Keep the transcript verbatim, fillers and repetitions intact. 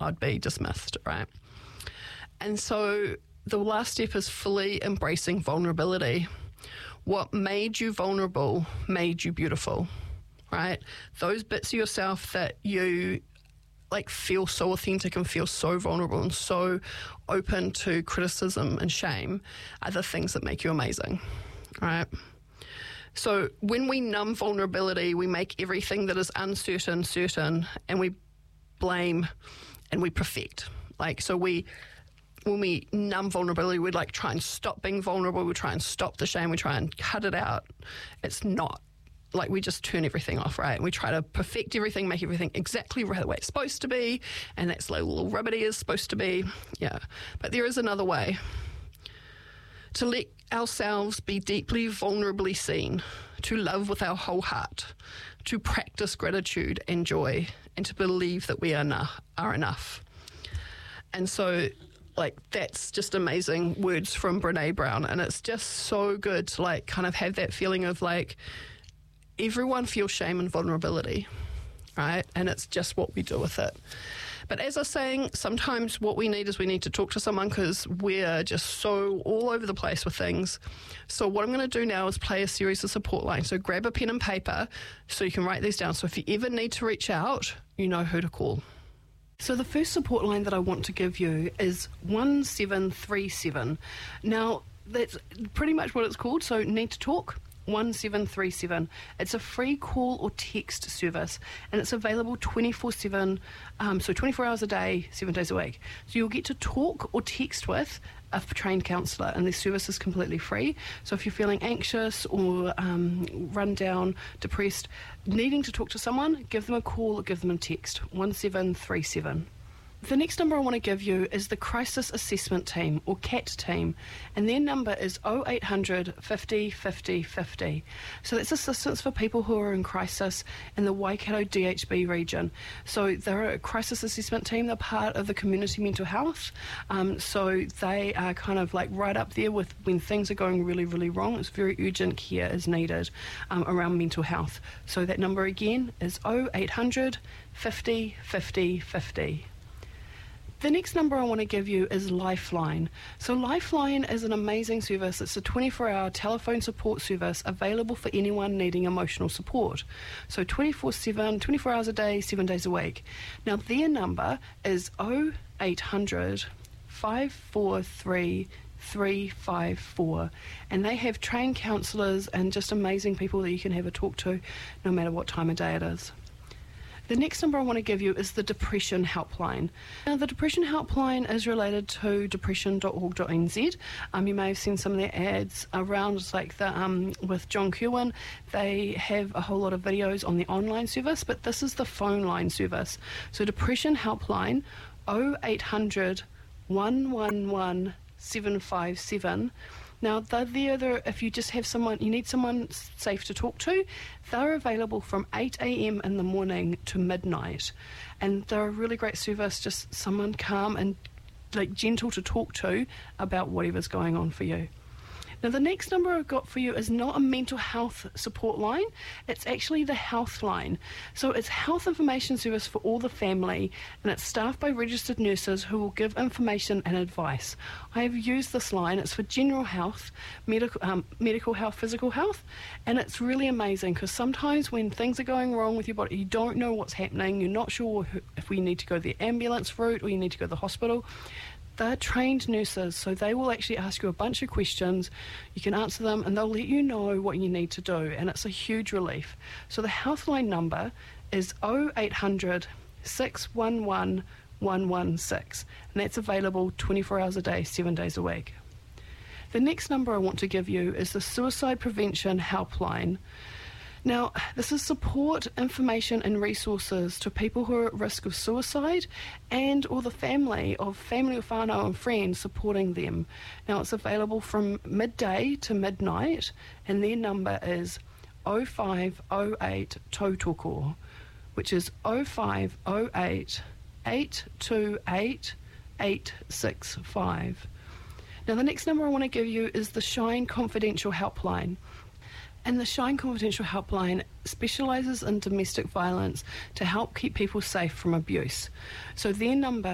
I'd be dismissed, right? And so the last step is fully embracing vulnerability. What made you vulnerable made you beautiful, right? Those bits of yourself that you like feel so authentic and feel so vulnerable and so open to criticism and shame are the things that make you amazing, right? So when we numb vulnerability, we make everything that is uncertain certain, and we blame and we perfect. Like, so we, when we numb vulnerability, we like try and stop being vulnerable, we try and stop the shame, we try and cut it out. It's not. Like, we just turn everything off, right? And we try to perfect everything, make everything exactly the way it's supposed to be, and that's like little ribbity is supposed to be. Yeah. But there is another way. To let ourselves be deeply vulnerably seen, to love with our whole heart, to practice gratitude and joy, and to believe that we are enough. Are enough. And so, like, that's just amazing words from Brene Brown, and it's just so good to, like, kind of have that feeling of, like, everyone feels shame and vulnerability, right? And it's just what we do with it. But as I was saying, sometimes what we need is we need to talk to someone because we're just so all over the place with things. So what I'm going to do now is play a series of support lines. So grab a pen and paper so you can write these down. So if you ever need to reach out, you know who to call. So the first support line that I want to give you is one seven three seven. Now, that's pretty much what it's called, so Need to Talk. one seven three seven. It's a free call or text service, and it's available twenty-four seven, um, so twenty-four hours a day, seven days a week. So you'll get to talk or text with a trained counsellor, and this service is completely free. So if you're feeling anxious or um, run down, depressed, needing to talk to someone, give them a call or give them a text, one seven three seven. The next number I want to give you is the Crisis Assessment Team, or C A T team, and their number is oh eight hundred fifty fifty fifty. So that's assistance for people who are in crisis in the Waikato D H B region. So they're a crisis assessment team, they're part of the community mental health, um, so they are kind of like right up there with when things are going really, really wrong. It's very urgent care is needed um, around mental health. So that number again is oh eight hundred fifty fifty fifty. The next number I want to give you is Lifeline. So Lifeline is an amazing service. It's a twenty-four hour telephone support service available for anyone needing emotional support. So twenty-four seven, twenty-four hours a day, seven days a week. Now their number is oh eight hundred five four three three five four, and they have trained counsellors and just amazing people that you can have a talk to no matter what time of day it is. The next number I want to give you is the Depression Helpline. Now, the Depression Helpline is related to depression dot org dot n z. Um, you may have seen some of their ads around, it's like the, um, with John Kirwan. They have a whole lot of videos on the online service, but this is the phone line service. So Depression Helpline, oh eight hundred one one one seven five seven. Now, they're there, they're, if you just have someone, you need someone safe to talk to, they're available from eight a.m. in the morning to midnight. And they're a really great service, just someone calm and like gentle to talk to about whatever's going on for you. Now, the next number I've got for you is not a mental health support line, it's actually the Health Line. So it's health information service for all the family, and it's staffed by registered nurses who will give information and advice. I have used this line, it's for general health, medical, um, medical health, physical health, and it's really amazing because sometimes when things are going wrong with your body, you don't know what's happening, you're not sure if we need to go the ambulance route or you need to go to the hospital. They're trained nurses, so they will actually ask you a bunch of questions. You can answer them and they'll let you know what you need to do, and it's a huge relief. So the Healthline number is oh eight hundred six one one one one six, and that's available twenty-four hours a day, seven days a week. The next number I want to give you is the Suicide Prevention Helpline. Now, this is support, information and resources to people who are at risk of suicide and or the family of family or whānau and friends supporting them. Now, it's available from midday to midnight, and their number is oh five oh eight tautoko, which is oh five oh eight eight two eight eight six five. Now, the next number I want to give you is the Shine Confidential Helpline. And the Shine Confidential Helpline specialises in domestic violence to help keep people safe from abuse. So their number